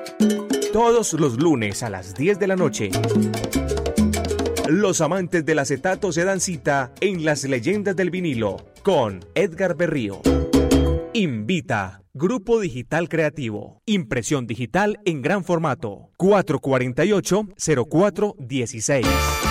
Todos los lunes a las 10 de la noche. Los amantes del acetato se dan cita en Las Leyendas del Vinilo con Edgar Berrío. Invita Grupo Digital Creativo. Impresión digital en gran formato. 448-0416.